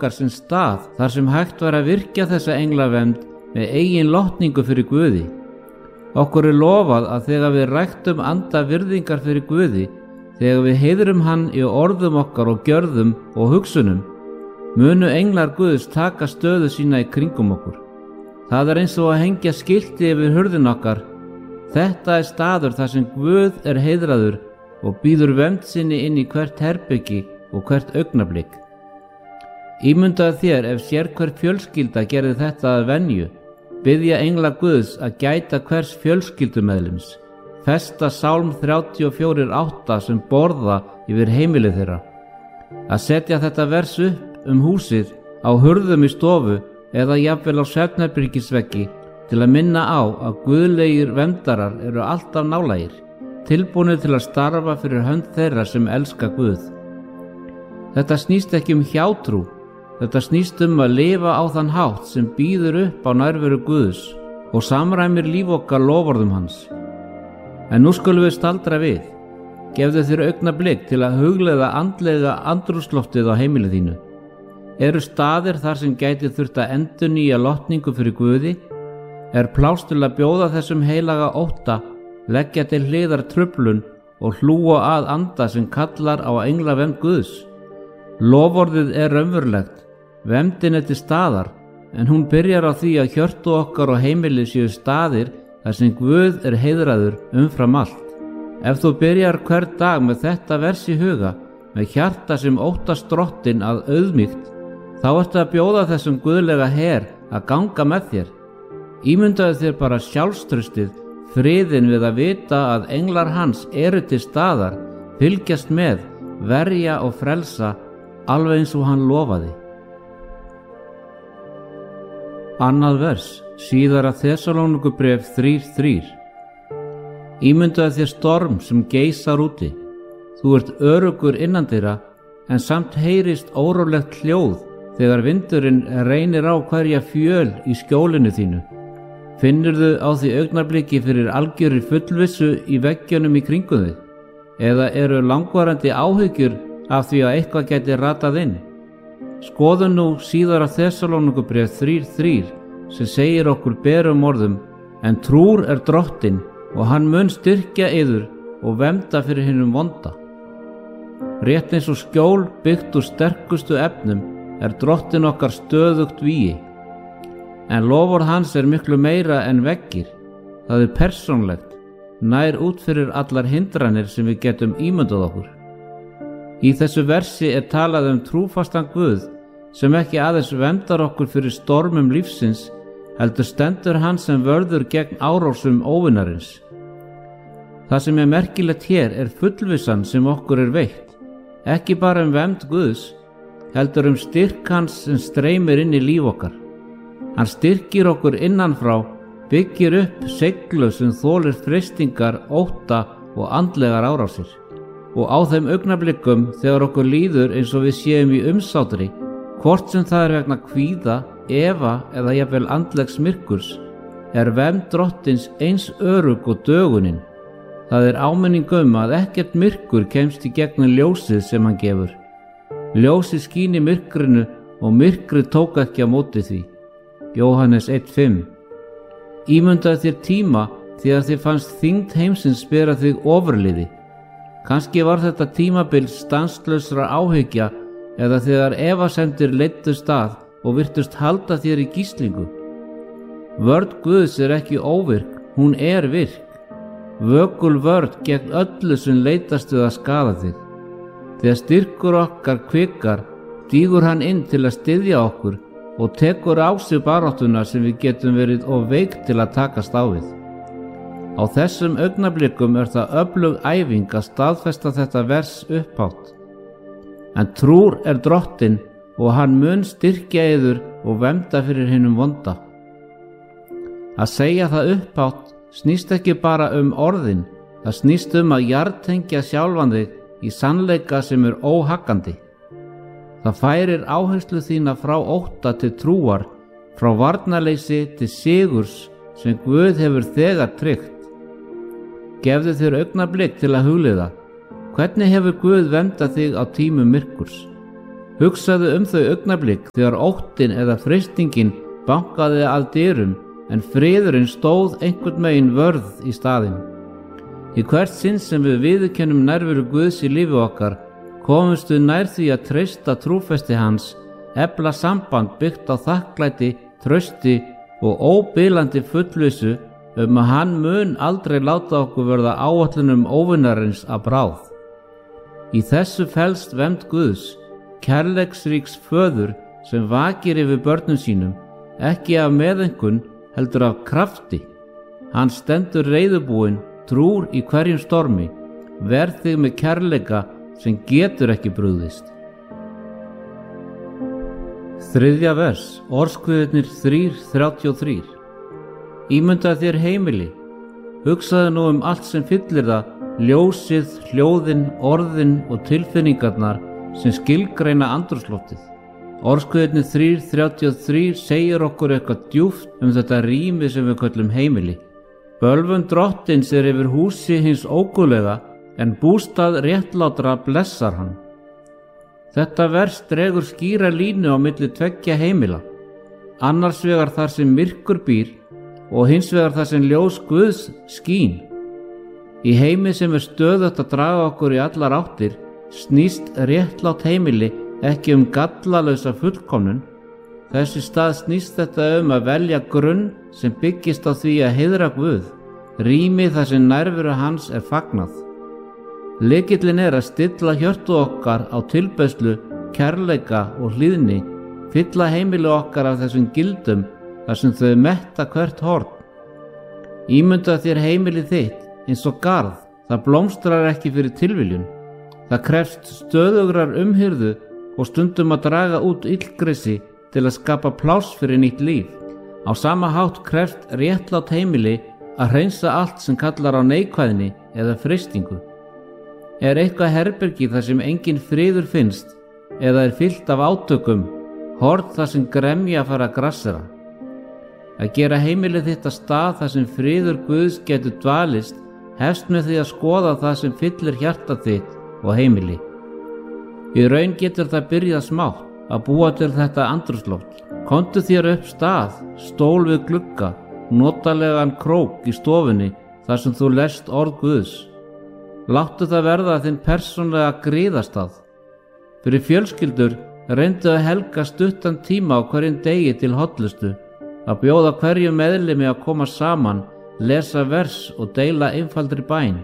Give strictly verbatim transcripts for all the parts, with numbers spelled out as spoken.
okkar sinn stað þar sem hægt var að virkja þessa englavernd með eigin lotningu fyrir Guði. Okkur er lofað að þegar við ræktum anda virðingar fyrir Guði, þegar við heiðrum hann í orðum okkar og gjörðum og hugsunum, munu englar Guðs taka stöðu sína í kringum okkur. Það er eins og að hengja skilti yfir hurðin okkar. Þetta er staður þar sem Guð er heiðraður og býður vernd sinni inn í hvert herbyggi og hvert augnablik. Ímyndaðu þér ef sérhver fjölskylda gerði þetta að venju, biðja engla Guðs að gæta hvers fjölskyldumeðlims, festa Sálm þrjátíu og fjögur átta sem borða yfir heimilið þeirra, að setja þetta vers upp um húsið, á hurðum í stofu eða jafnvel á svefnherbergisveggi til að minna á að guðlegir verndarar eru alltaf nálægir, tilbúnir til að starfa fyrir hönd þeirra sem elska Guð. Þetta snýst ekki um hjátrú, þetta snýst um að lifa á þann hátt sem býður upp á nærveru Guðs og samræmir líf okkar loforðum hans. En nú skulum við staldra við. Gefðu þér augnablik til að hugleiða andlega andrúmsloftið á heimilið þínu. Eru staðir þar sem gæti þurft að endurnýja lotningu fyrir Guði? Er pláss til að bjóða þessum heilaga ótta, leggja til hliðar truflun og hlúa að anda sem kallar á englavernd Guðs? Loforðið er raunverulegt, verndin er til staðar, en hún byrjar á því að hjörtu okkar og heimili séu staðir þar sem Guð er heiðraður umfram allt. Ef þú byrjar hver dag með þetta vers í huga, með hjarta sem óttast Drottinn að auðmýkt, þá ertu að bjóða þessum guðlega her að ganga með þér. Ímyndaðu þér bara sjálfstraustið, friðin við að vita að englar hans eru til staðar, fylgjast með, verja og frelsa, alveg eins og hann lofaði. Annað vers, síðara Þessalónikubréf þrír þrír. Ímyndaðu þér storm sem geisar úti. Þú ert öruggur innandyra, en samt heyrist órólegt hljóð þegar vindurinn reynir á hverja fjöl í skjólinu þínu. Finnurðu á því augnabliki fyrir algjörri fullvissu í veggjunum í kringum þig? Eða eru langvarandi áhyggjur af því að eitthvað geti ratað inn? Skoðum nú síðara Þessalónikubréf þrír þrír sem segir okkur berum orðum: en trúr er Drottinn og hann mun styrkja yður og vernda fyrir hinum vonda. Rétt eins og skjól byggt úr sterkustu efnum er Drottinn okkar stöðugt vígi. En loforð hans er miklu meira en veggir. Það er persónlegt, nær út fyrir allar hindranir sem við getum ímyndað okkur. Í þessu versi er talað um trúfastan Guð sem ekki aðeins verndar okkur fyrir stormum lífsins, heldur stendur hann sem vörður gegn árásum óvinarins. Það sem er merkilegt hér er fullvissan sem okkur er veitt, ekki bara um vernd Guðs, heldur um styrk hans sem streymir inn í líf okkar. Hann styrkir okkur innanfrá, byggir upp seglu sem þolir freistingar, ótta og andlegar árásir. Og á þeim augnablikum þegar okkur líður eins og við séum í umsátri, hvort sem það er vegna kvíða, efa eða jafnvel andlegs myrkurs, er vernd Drottins eins örugg og dögunin. Það er áminning um að ekkert myrkur kemst í gegnum ljósið sem hann gefur. Ljósið skín í myrkrinu og myrkrið tók ekki á móti því. Jóhannes eitt fimm. Ímyndaðu þér tíma þegar þér fannst þyngd heimsins bera þig ofurliði. Kannski var þetta tímabil stanslausra áhyggja eða þegar efasemdir leiddu stað og virtust halda þér í gíslingu. Vörn Guðs er ekki óvirk, hún er virk. Vökul vörn gegn öllu sem leitast við að skaða þig. Þegar styrkur okkar kvikar, stígur hann inn til að styðja okkur og tekur á sig baráttuna sem við getum verið of veik til að takast á við. Á þessum augnablikum er það öflug æfing að staðfesta þetta vers upphátt. En trúr er Drottinn og hann mun styrkja yður og vernda fyrir hinum vonda. Að segja það upphátt snýst ekki bara um orðin, það snýst um að jartengja sjálfan þig í sannleika sem er óhaggandi. Það færir áherslu þína frá ótta til trúar, frá varnarleysi til sigurs sem Guð hefur þegar tryggt. Gefðu þér augnablik til að hugleiða. Hvernig hefur Guð verndað þig á tímum myrkurs? Hugsaðu um þau augnablik þegar óttinn eða freistingin bankaði að dyrum en friðurinn stóð einhvern megin vörð í staðinn. Í hvert sinn sem við viðurkennum nærveru Guðs í lífi okkar komumst við nær því að treysta trúfesti hans, efla samband byggt á þakklæti, trausti og óbilandi fullvissu um að hann mun aldrei láta okkur verða áætlunum óvinarins að bráð. Í þessu felst vernd Guðs, kærleiksríks föður sem vakir yfir börnum sínum, ekki af meðaumkun heldur af krafti. Hann stendur reiðubúinn, trúr í hverjum stormi, verð þig með kærleika sem getur ekki brugðist. Þriðja vers, Orðskviðirnir þrír þrjátíu og þrír. Ímyndaðu þér heimili, hugsaðu nú um allt sem fyllir það, ljósið, hljóðin, orðin og tilfinningarnar sem skilgreina andrúmsloftið. Orðskviðirnir þrír þrjátíu og þrír segir okkur eitthvað djúpt um þetta rými sem við köllum heimili. Bölvun drottins er yfir húsi hins óguðlega, en bústað réttlátra blessar hann. Þetta vers dregur skýra línu á milli tveggja heimila, annars vegar þar sem myrkur býr og hins vegar þar sem ljós Guðs skín. Í heimi sem er stöðugt að draga okkur í allar áttir snýst réttlátt heimili ekki um gallalausa fullkomnun. Þessi stað snýst þetta um að velja grunn sem byggist á því að heiðra Guð, rými þar sem nærveru hans er fagnað. Lykillinn er að stilla hjörtu okkar á tilbeiðslu, kærleika og hlýðni, fylla heimili okkar af þessum gildum þar sem þau metta hvert horn. Ímyndaðu þér heimili þitt eins og garð, það blómstrar ekki fyrir tilviljun. Það krefst stöðugrar umhirðu og stundum að draga út illgresi til að skapa pláss fyrir nýtt líf. Á sama hátt krefst réttlátt heimili að hreinsa allt sem kallar á neikvæðni eða freistingu. Er eitthvað herbergi þar sem engin friður finnst eða er fyllt af átökum, horn þar sem gremja fara að grassera. Að gera heimilið þitt að stað þar sem friður Guðs getur dvalist hefst með því að skoða það sem fyllir hjarta þitt og heimili. Í raun getur það byrjað smátt að búa til þetta andrúmsloft. Komdu þér upp stað, stól við glugga, notalegan krók í stofunni þar sem þú lest orð Guðs. Láttu það verða þinn persónlega griðastað. Fyrir fjölskyldur reyndu að helga stuttan tíma á hverjum degi til hollustu, að bjóða hverjum meðlimi að koma saman, lesa vers og deila einfaldri bæn.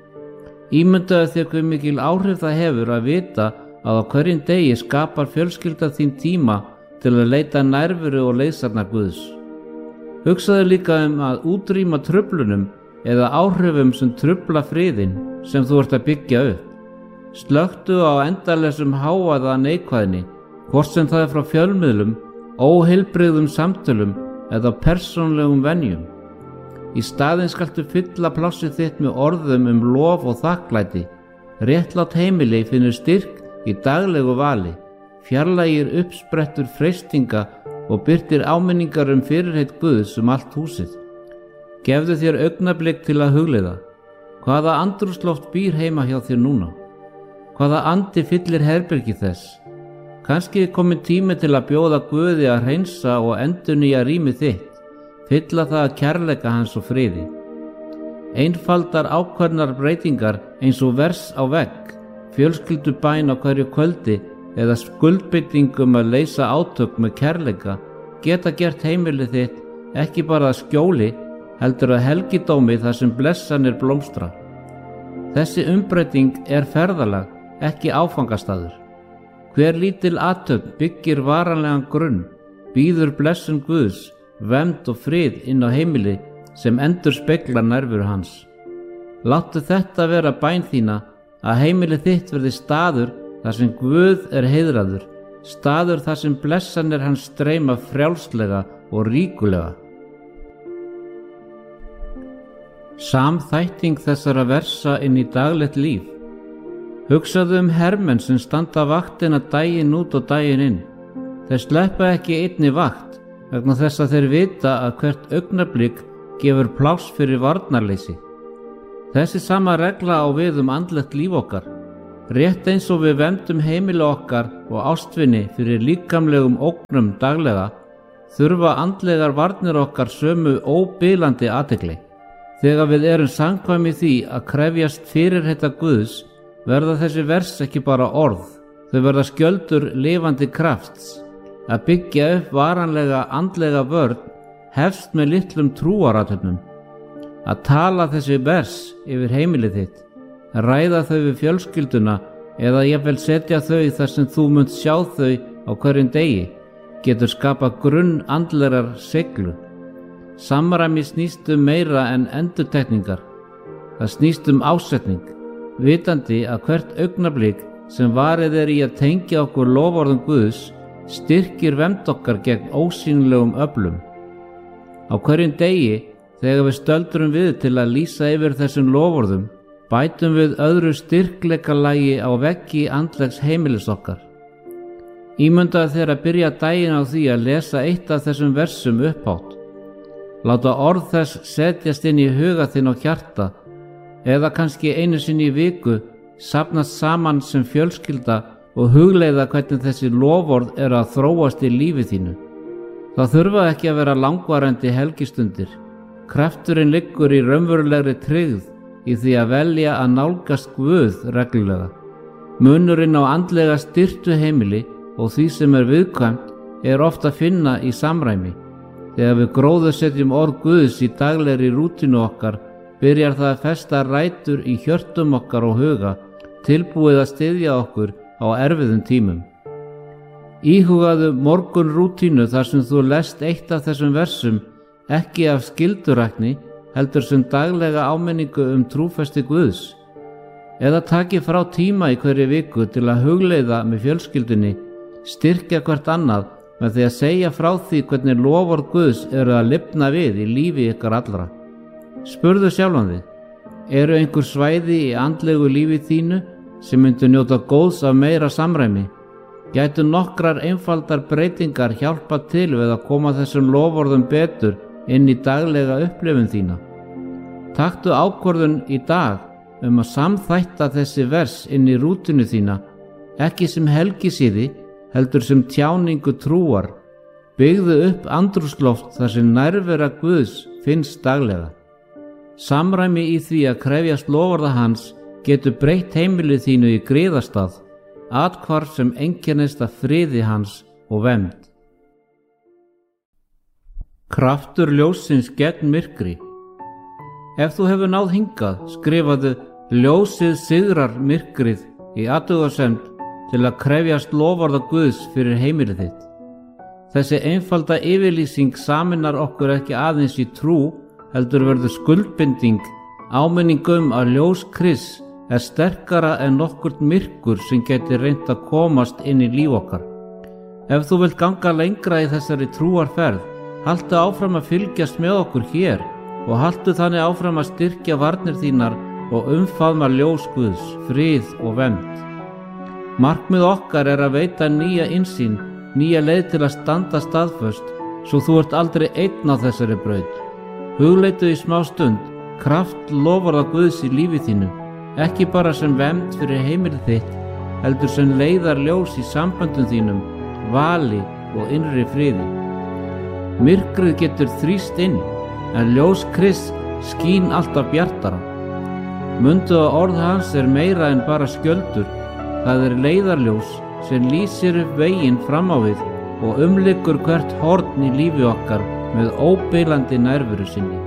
Ímyndaðu þér hve mikil áhrif það hefur að vita að á hverjum degi skapar fjölskylda þín tíma til að leita nærveru og leiðsagnar Guðs. Hugsaðu líka um að útrýma truflunum eða áhrifum sem trufla friðinn sem þú ert að byggja upp. Slökktu á endalausum hávaða neikvæðni, hvort sem það er frá fjölmiðlum, óheilbrigðum samtölum eða persónlegum venjum. Í staðinn skaltu fylla plássið þitt með orðum um lof og þakklæti. Réttlátt heimili finnur styrk í daglegu vali, fjarlægir uppsprettur freistinga og birtir áminningar um fyrirheit Guðs um allt húsið. Gefðu þér augnablik til að hugleiða. Hvaða andrúmsloft býr heima hjá þér núna? Hvaða andi fyllir herbergi þess? Kannski er komin tími til að bjóða Guði að hreinsa og endurnýja rýmið þitt, fylla það að kærleika hans og friði. Einfaldar ákveðnar breytingar eins og vers á vegg, fjölskyldubæn á hverju kvöldi eða skuldbindingum að leysa átök með kærleika geta gert heimilið þitt ekki bara að skjóli, heldur að helgidómi þar sem blessanir blómstra. Þessi umbreyting er ferðalag, ekki áfangastaður. Hver lítil athöfn byggir varanlegan grunn, býður blessun Guðs, vernd og frið inn á heimili sem endur speglar nærveru hans. Láttu þetta vera bæn þína að heimili þitt verði staður þar sem Guð er heiðraður, staður þar sem blessanir hans streyma frjálslega og ríkulega. Samþætting þessara versa inn í daglegt líf. Hugsaðu um hermenn sem standa vaktina daginn út og daginn inn. Þeir sleppa ekki einni vakt vegna þess að þeir vita að hvert augnablik gefur pláss fyrir varnarleysi. Þessi sama regla á við um andlegt líf okkar. Rétt eins og við verndum heimili okkar og ástvini fyrir líkamlegum ógnum daglega, þurfa andlegar varnir okkar sömu óbilandi athygli. Þegar við erum samkvæm í því að krefjast fyrirheita Guðs, verða þessi vers ekki bara orð, þau verða skjöldur lifandi krafts. Að byggja upp varanlega andlega vörn hefst með litlum trúarathöfnum. Að tala þessi vers yfir heimilið þitt, ræða þau við fjölskylduna eða jafnvel setja þau þar sem þú munt sjá þau á hverjum degi, getur skapað grunn andlegar seiglu. Samræmi snýst um meira en endurtekningar. Það snýst um ásetning, vitandi að hvert augnablik sem varið er í að tengja okkur loforðum Guðs styrkir vernd okkar gegn ósýnilegum öflum. Á hverjum degi, þegar við stöldrum við til að lýsa yfir þessum loforðum, bætum við öðru styrkleikalagi á veggi andlegs heimilis okkar. Ímyndaðu þér að byrja daginn á því að lesa eitt af þessum versum upphátt. Láta orð þess setjast inn í huga þinn og hjarta, eða kannski einu sinni í viku safnast saman sem fjölskylda og hugleiða hvernig þessi loforð eru að þróast í lífi þínu. Það þurfa ekki að vera langvarandi helgistundir. Krafturinn liggur í raunverulegri tryggð í því að velja að nálgast Guð reglulega. Munurinn á andlega styrtu heimili og því sem er viðkvæmt er oft að finna í samræmi. Þegar við gróðursetjum orð Guðs í daglegri rútínu okkar, byrjar það að festa rætur í hjörtum okkar og huga, tilbúið að styðja okkur á erfiðum tímum. Íhugaðu morgun rútínu þar sem þú lest eitt af þessum versum, ekki af skyldurækni, heldur sem daglega áminningu um trúfesti Guðs. Eða taki frá tíma í hverju viku til að hugleiða með fjölskyldunni, styrkja hvert annað með því að segja frá því hvernig loforð Guðs eru að lifna við í lífi ykkar allra. Spurðu sjálfan þig, eru einhver svæði í andlegu lífi þínu sem myndu njóta góðs af meira samræmi? Gætu nokkrar einfaldar breytingar hjálpa til við að koma þessum loforðum betur inn í daglega upplifun þína? Taktu ákvörðun í dag um að samþætta þessi vers inn í rútinu þína, ekki sem helgisíði, heldur sem tjáningu trúar. Byggðu upp andrúmsloft þar sem nærvera Guðs finnst daglega. Samræmi í því að krefjast loforða hans getur breytt heimilið þínu í griðastað, athvarf sem einkennist af friði hans og vernd. Kraftur ljóssins gegn myrkri. Ef þú hefur náð hingað, skrifaðu ljósið sigrar myrkrið í athugasemd til að krefjast loforða Guðs fyrir heimilið þitt. Þessi einfalda yfirlýsing sameinar okkur ekki aðeins í trú, heldur verður skuldbinding, áminning um að ljós Krists er sterkara en nokkurt myrkur sem geti reynt að komast inn í líf okkar. Ef þú vilt ganga lengra í þessari trúarferð, haltu áfram að fylgjast með okkur hér og haltu þannig áfram að styrkja varnir þínar og umfaðma ljós Guðs, frið og vernd. Markmið okkar er að veita nýja innsýn, nýja leið til að standa staðföst, svo þú ert aldrei einn á þessari braut. Hugleitu í smá stund kraft loforða Guðs í lífi þínu, ekki bara sem vernd fyrir heimilið þitt, heldur sem leiðar ljós í samböndum þínum, vali og innri friði. Myrkrið getur þrýst inn, en ljós Krists skín alltaf bjartara. Mundu að orð hans er meira en bara skjöldur, það er leiðarljós sem lýsir upp veginn fram á við og umlykur hvert horn í lífi okkar með óbilandi nærveru sinni.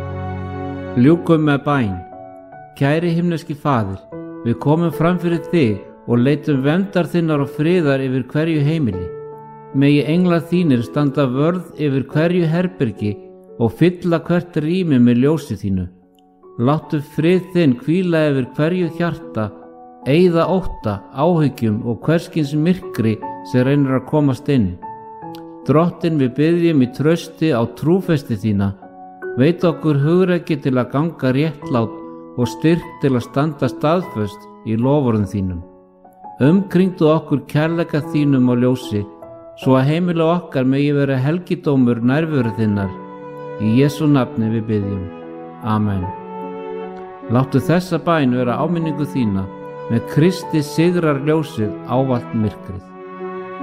Ljúkum með bæn. Kæri himneski Faðir, við komum fram fyrir þig og leitum verndar þinnar og friðar yfir hverju heimili. Megi englar þínir standa vörð yfir hverju herbergi og fylla hvert rými með ljósi þínu. Láttu frið þinn hvíla yfir hverju hjarta, eyða ótta, áhyggjum og hverskins myrkri sem reynir að komast inn. Drottinn, við biðjum í trausti á trúfesti þína, veit okkur hugrekki til að ganga réttlátt og styrk til að standa staðföst í loforðum þínum. Umkringdu okkur kærleika þínum og ljósi, svo að heimili okkar megi vera helgidómur nærveru þinnar. Í Jesú nafni við biðjum. Amen. Láttu þessa bæn vera áminningu þína Með Kristi sigrar ljósið ávallt myrkrið.